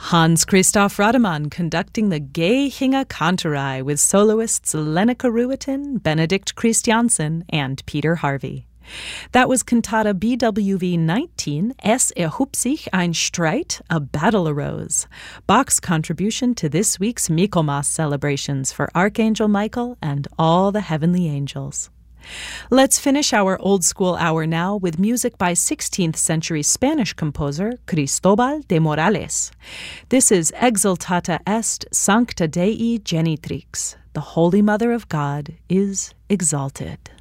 Hans Christoph Rademann conducting the Gay Hinga Kantorei with soloists Lenneke Ruetin, Benedict Christiansen, and Peter Harvey. That was cantata BWV 19, Es erhob sich ein Streit, A Battle Arose, Bach's contribution to this week's Michaelmas celebrations for Archangel Michael and all the heavenly angels. Let's finish our old school hour now with music by 16th century Spanish composer Cristobal de Morales. This is Exultata est Sancta Dei Genitrix. The Holy Mother of God is exalted.